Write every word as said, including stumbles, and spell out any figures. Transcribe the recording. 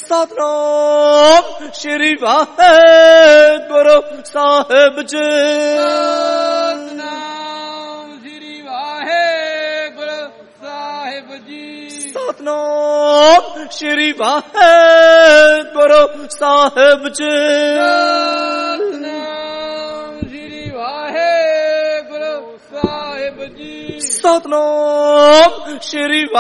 Satnam Shri Waheguru Sahib ji. Satnam Shri Waheguru Sahib ji. Satnam Shri Waheguru Sahib ji. Satnam Shri Waheguru Sahib ji. Satnam Shri